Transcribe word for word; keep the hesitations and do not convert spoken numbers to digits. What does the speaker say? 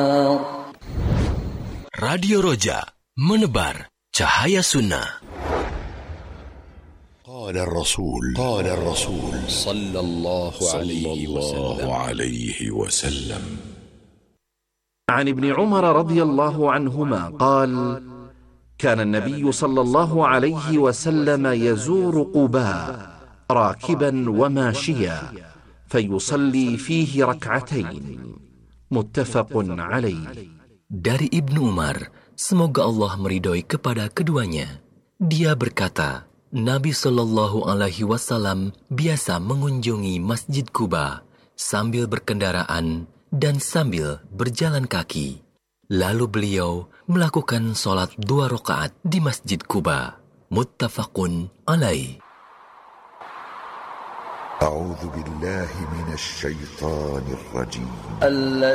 Radio Roja, menebar cahaya sunnah. قال الرسول قال الرسول صلى الله عليه وسلم عن ابن عمر رضي الله عنهما قال: كان النبي صلى الله عليه وسلم يزور قباء راكبا وماشيا فيصلي فيه ركعتين متفق عليه. Dari Ibnu Umar, semoga Allah meridhoi kepada keduanya, dia berkata, Nabi Shallallahu Alaihi Wasallam biasa mengunjungi Masjid Quba sambil berkendaraan dan sambil berjalan kaki. Lalu beliau melakukan sholat dua rakaat di Masjid Quba. Muttafaqun alaih. أعوذ بالله من الشيطان الرجيم